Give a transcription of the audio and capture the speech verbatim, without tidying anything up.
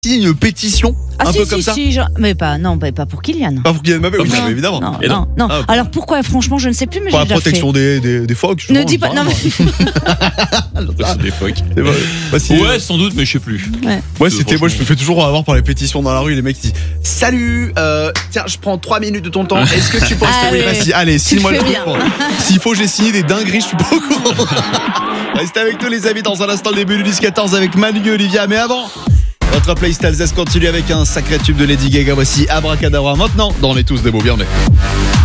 une pétition Ah un si, peu si, comme ça si, je- mais pas, non, mais pas pour Kylian. Pas pour Kylian Mbappé, oui, Non, évidemment. Non, Et non, non. Ah, Alors pourquoi, franchement, je ne sais plus, mais pour j'ai la déjà protection des, des, des phoques. fait. Ne dis pas, non, mais... C'est des phoques. C'est vrai. Bah, si- Ouais, sans doute, mais je sais plus. Ouais. Ouais, c'était moi, je me Franchement. fais toujours avoir par les pétitions dans la rue. Les mecs disent salut, euh, tiens, je prends trois minutes de ton temps. Est-ce que tu penses que oui, Allez. vas-y, allez, signe-moi le le fais truc. bien. pour- S'il faut, j'ai signé des dingueries, je suis pas au courant. Restez avec nous, les amis, dans un instant, le début du dix quatorze avec Manu et Olivia. Mais avant, votre playlist Zest continue avec un sacré tube de Lady Gaga. Voici Abracadabra maintenant dans Les Tous des Beaux. Bienvenue.